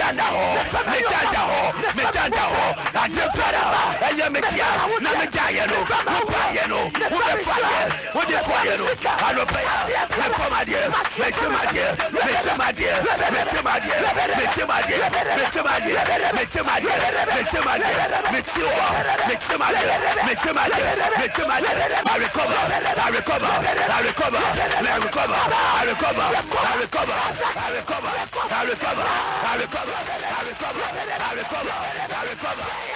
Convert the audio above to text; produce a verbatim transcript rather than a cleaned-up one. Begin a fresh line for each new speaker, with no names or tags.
Metanda ho, metanda ho, metanda ho. Adepara, eye mekia, na mekia no, upaya no, upaya, upaya no. Anopaya, mekomadie, mekomadie, mekomadie, mekomadie, mekomadie, mekomadie, mekomadie, mekomadie, mekoa, mekomadie, mekomadie, mekomadie. I recover, I recover, I recover, I recover, I recover, I recover, I recover, I recover, I recover, I recover, I recover, I recover.